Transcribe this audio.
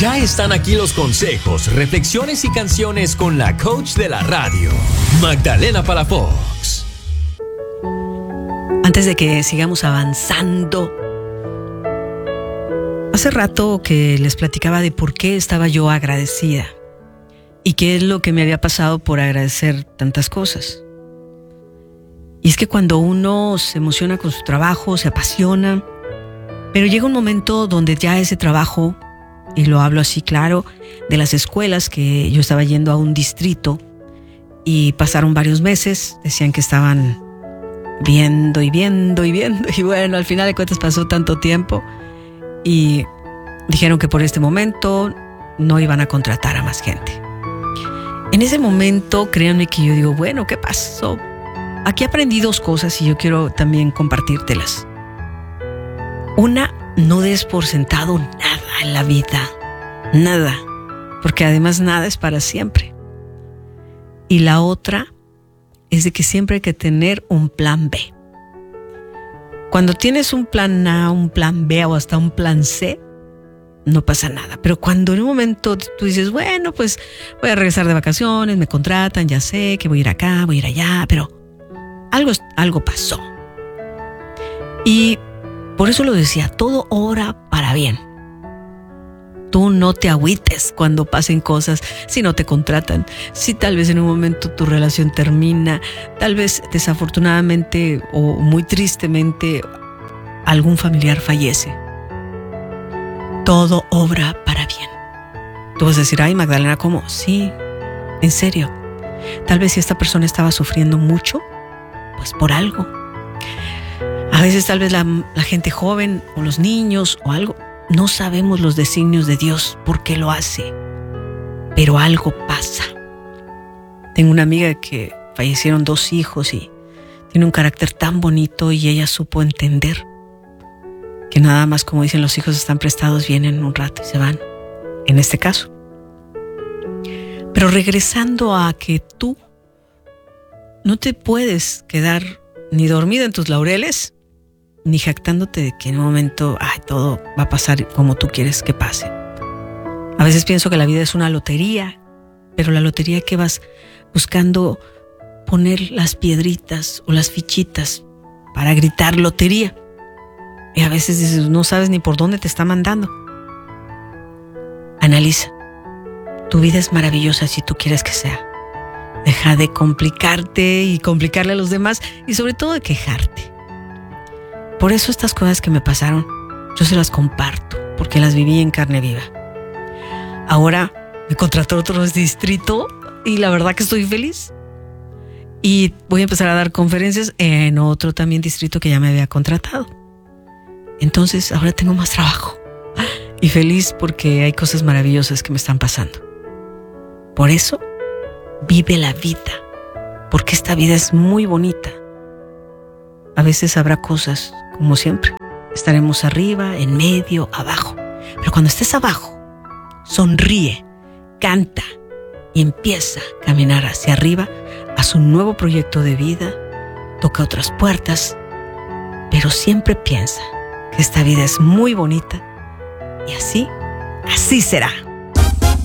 Ya están aquí los consejos, reflexiones y canciones con la coach de la radio, Magdalena Palafox. Antes de que sigamos avanzando, hace rato que les platicaba de por qué estaba yo agradecida y qué es lo que me había pasado por agradecer tantas cosas. Y es que cuando uno se emociona con su trabajo, se apasiona, pero llega un momento donde ya ese trabajo, y lo hablo así claro, de las escuelas, que yo estaba yendo a un distrito y pasaron varios meses, decían que estaban viendo y bueno, al final de cuentas pasó tanto tiempo y dijeron que por este momento no iban a contratar a más gente. En ese momento, créanme que yo digo, bueno, ¿qué pasó? Aquí aprendí dos cosas y yo quiero también compartírtelas. Una, no des por sentado nada en la vida, nada, porque además nada es para siempre. Y la otra es de que siempre hay que tener un plan B. Cuando tienes un plan A, un plan B o hasta un plan C, no pasa nada. Pero cuando en un momento tú dices, bueno, pues voy a regresar de vacaciones, me contratan, ya sé que voy a ir acá, voy a ir allá, pero algo pasó. Y por eso lo decía, todo obra para bien. Tú no te agüites cuando pasen cosas, si no te contratan, si tal vez en un momento tu relación termina, tal vez desafortunadamente o muy tristemente algún familiar fallece. Todo obra para bien. Tú vas a decir, ay Magdalena, ¿cómo? Sí, en serio. Tal vez si esta persona estaba sufriendo mucho, pues por algo. A veces tal vez la gente joven o los niños o algo, no sabemos los designios de Dios, por qué lo hace, pero algo pasa. Tengo una amiga que fallecieron 2 hijos y tiene un carácter tan bonito y ella supo entender que nada más, como dicen, los hijos están prestados, vienen un rato y se van, en este caso. Pero regresando a que tú no te puedes quedar ni dormida en tus laureles, ni jactándote de que en un momento todo va a pasar como tú quieres que pase. A veces pienso que la vida es una lotería, pero la lotería que vas buscando poner las piedritas o las fichitas para gritar lotería. Y a veces dices, no sabes ni por dónde te está mandando. Analiza. Tu vida es maravillosa si tú quieres que sea. Deja de complicarte y complicarle a los demás y sobre todo de quejarte. Por eso estas cosas que me pasaron, yo se las comparto, porque las viví en carne viva. Ahora me contrató otro distrito y la verdad que estoy feliz. Y voy a empezar a dar conferencias en otro también distrito que ya me había contratado. Entonces ahora tengo más trabajo y feliz porque hay cosas maravillosas que me están pasando. Por eso, vive la vida, porque esta vida es muy bonita. A veces habrá cosas, como siempre, estaremos arriba, en medio, abajo. Pero cuando estés abajo, sonríe, canta y empieza a caminar hacia arriba, haz un nuevo proyecto de vida, toca otras puertas, pero siempre piensa que esta vida es muy bonita y así será.